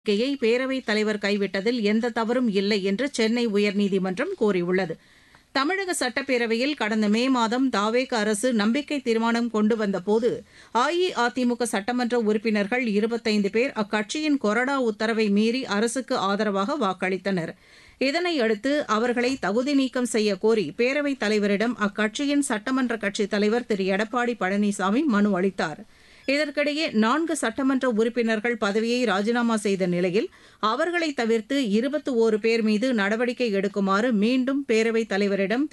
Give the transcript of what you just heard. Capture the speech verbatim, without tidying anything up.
அறிக்கையை பேரவைத் தலைவர் கைவிட்டதில் எந்த தவறும் இல்லை என்று சென்னை உயர்நீதிமன்றம் கூறியுள்ளது. தமிழக சட்டப்பேரவையில் கடந்த மே மாதம் தாவேக அரசு நம்பிக்கை தீர்மானம் கொண்டு வந்தபோது அஇஅதிமுக சட்டமன்ற உறுப்பினர்கள் இருபத்தைந்து பேர் அக்கட்சியின் கொறடா உத்தரவை மீறி அரசுக்கு ஆதரவாக வாக்களித்தனர். இதனையடுத்து அவர்களை தகுதி நீக்கம் செய்யக் கோரி பேரவைத் தலைவரிடம் அக்கட்சியின் சட்டமன்ற கட்சித் தலைவர் திரு எடப்பாடி பழனிசாமி மனு அளித்தார். இதற்கிடையே நான்கு சட்டமன்ற உறுப்பினர்கள் பதவியை ராஜினாமா செய்த நிலையில் அவர்களை தவிர்த்து இருபத்தி ஓரு பேர் மீது நடவடிக்கை எடுக்குமாறு மீண்டும் பேரவைத் தலைவரிடம்